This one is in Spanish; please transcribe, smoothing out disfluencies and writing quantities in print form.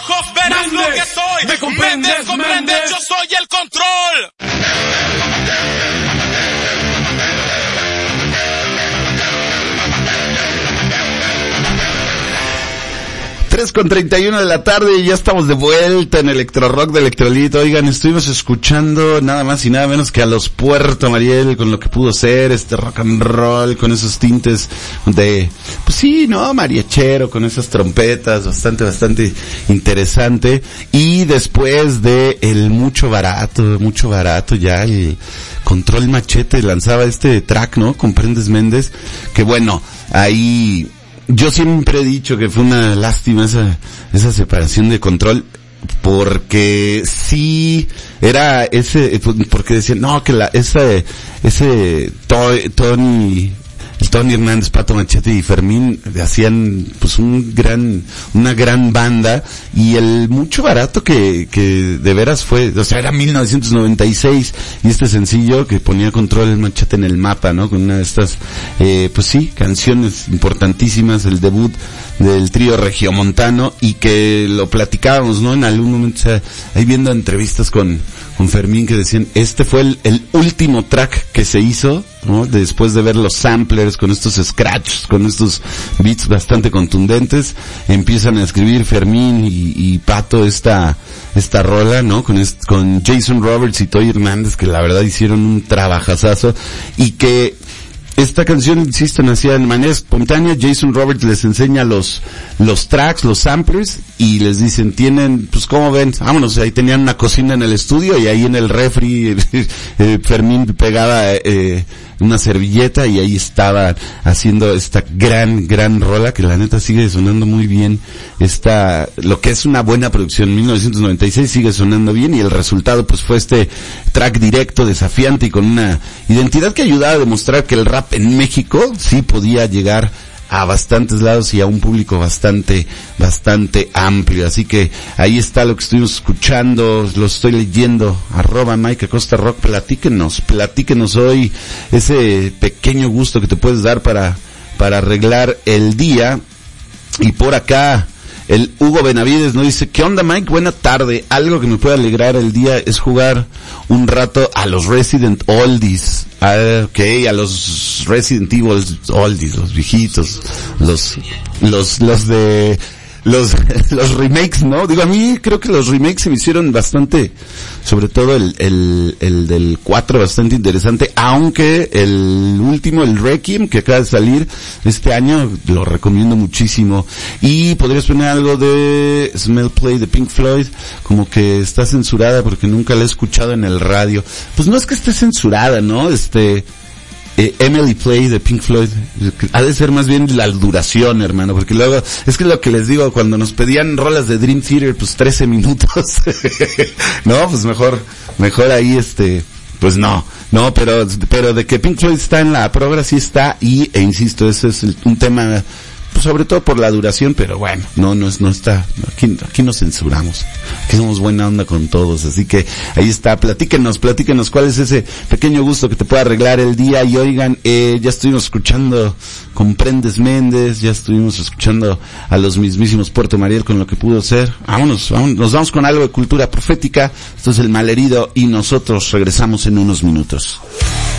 ojos verás lo que soy. ¿Me comprendes? Yo soy el control. 3:31 de la tarde y ya estamos de vuelta en Electro Rock de Electrolito. Oigan, estuvimos escuchando nada más y nada menos que a los Puerto Mariel con lo que pudo ser este rock and roll, con esos tintes de, pues sí, ¿no? Mariachero, con esas trompetas, bastante interesante. Y después de el mucho barato ya el Control Machete lanzaba este track, ¿no? Comprendes Méndez, que bueno, ahí yo siempre he dicho que fue una lástima esa separación de Control, porque sí era ese, porque decían, no, que ese Tony Hernández, Pato Machete y Fermín hacían pues una gran banda, y el mucho barato que de veras fue, o sea, era 1996, y este sencillo que ponía Control Machete en el mapa, ¿no? Con una de estas, pues sí, canciones importantísimas, el debut del trío regiomontano, y que lo platicábamos, ¿no? En algún momento, o sea, ahí viendo entrevistas con Fermín, que decían, este fue el último track que se hizo, ¿no? Después de ver los samplers con estos scratches, con estos beats bastante contundentes, empiezan a escribir Fermín y Pato esta rola, ¿no? Con Jason Roberts y Toy Hernández, que la verdad hicieron un trabajazazo, y que esta canción, insisto, nacía de manera espontánea. Jason Roberts les enseña los tracks, los samplers, y les dicen, pues ¿cómo ven? Vámonos. Ahí tenían una cocina en el estudio, y ahí en el refri, Fermín pegaba, una servilleta, y ahí estaba haciendo esta gran rola, que la neta sigue sonando muy bien. Lo que es una buena producción, 1996 sigue sonando bien, y el resultado pues fue este track directo, desafiante, y con una identidad que ayudaba a demostrar que el rap en México sí podía llegar a bastantes lados y a un público bastante amplio. Así que ahí está lo que estuvimos escuchando, lo estoy leyendo, @Mike Acosta Rock. Platíquenos hoy ese pequeño gusto que te puedes dar para arreglar el día. Y por acá el Hugo Benavides nos dice, ¿qué onda, Mike? Buena tarde. Algo que me puede alegrar el día es jugar un rato a los Resident Oldies. A los Resident Evil Oldies, los viejitos, los remakes, ¿no? Digo, a mí creo que los remakes se me hicieron bastante, sobre todo el del 4, bastante interesante, aunque el último, el Requiem, que acaba de salir este año, lo recomiendo muchísimo. Y podrías poner algo de Smell Play de Pink Floyd, como que está censurada porque nunca la he escuchado en el radio. Pues no es que esté censurada, ¿no? Emily Play de Pink Floyd, ha de ser más bien la duración, hermano, porque luego, es que lo que les digo, cuando nos pedían rolas de Dream Theater, pues 13 minutos, no, pues mejor ahí pues no, pero de que Pink Floyd está en la progra, sí está, e insisto, ese es un tema, pues sobre todo por la duración, pero bueno, no está, aquí no censuramos, aquí somos buena onda con todos, así que ahí está, platíquenos cuál es ese pequeño gusto que te puede arreglar el día. Y oigan, ya estuvimos escuchando Comprendes Méndez, ya estuvimos escuchando a los mismísimos Puerto Mariel con lo que pudo ser. Vámonos, nos vamos con algo de cultura profética. Esto es El Malherido y nosotros regresamos en unos minutos.